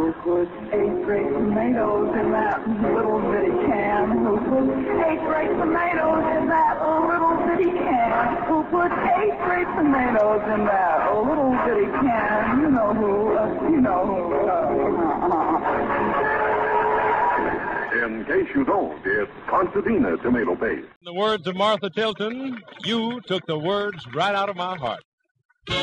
Who put 8 great tomatoes in that little bitty can? Who put 8 great tomatoes in that little bitty can? Who put 8 great tomatoes in that little bitty can? You know who, In case you don't, it's Constantina tomato paste. In the words of Martha Tilton, you took the words right out of my heart.